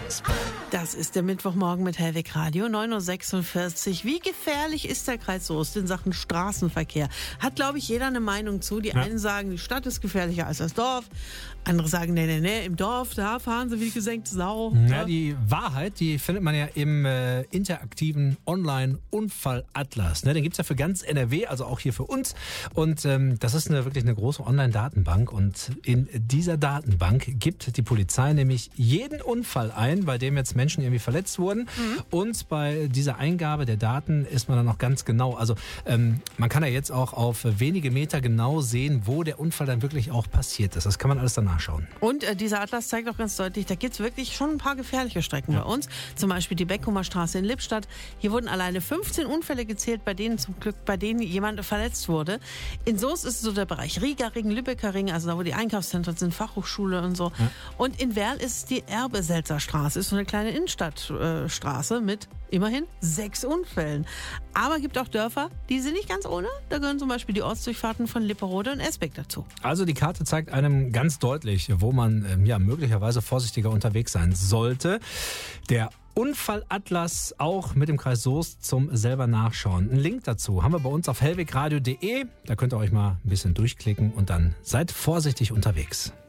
Das ist der Mittwochmorgen mit Hellwig Radio, 9.46 Uhr. Wie gefährlich ist der Kreis Soest in Sachen Straßenverkehr? Hat, glaube ich, jeder eine Meinung zu. Die einen sagen, die Stadt ist gefährlicher als das Dorf. Andere sagen, nee, im Dorf, da fahren sie wie gesenkte Sau. Ja, die Wahrheit, die findet man ja im interaktiven Online-Unfallatlas. Den gibt's ja für ganz NRW, also auch hier für uns. Und das ist wirklich eine große Online-Datenbank. Und in dieser Datenbank gibt die Polizei nämlich jeden Unfall ein, bei dem jetzt Menschen irgendwie verletzt wurden. Und bei dieser Eingabe der Daten ist man dann auch ganz genau. Also man kann ja jetzt auch auf wenige Meter genau sehen, wo der Unfall dann wirklich auch passiert ist. Das kann man alles dann nachschauen. Und dieser Atlas zeigt auch ganz deutlich, da gibt es wirklich schon ein paar gefährliche Strecken bei uns. Zum Beispiel die Beckumer Straße in Lippstadt. Hier wurden alleine 15 Unfälle gezählt, bei denen jemand verletzt wurde. In Soest ist es so der Bereich Riegerring, Lübecker Ring, also da wo die Einkaufszentren sind, Fachhochschule und so. Ja. Und in Werl ist es die Erbeselzer Straße, ist so eine kleine Innenstadtstraße mit immerhin 6 Unfällen. Aber es gibt auch Dörfer, die sind nicht ganz ohne. Da gehören zum Beispiel die Ortsdurchfahrten von Lipperode und Esbeck dazu. Also die Karte zeigt einem ganz deutlich, wo man möglicherweise vorsichtiger unterwegs sein sollte. Der Unfallatlas auch mit dem Kreis Soest zum selber nachschauen. Einen Link dazu haben wir bei uns auf hellwegradio.de. Da könnt ihr euch mal ein bisschen durchklicken und dann seid vorsichtig unterwegs.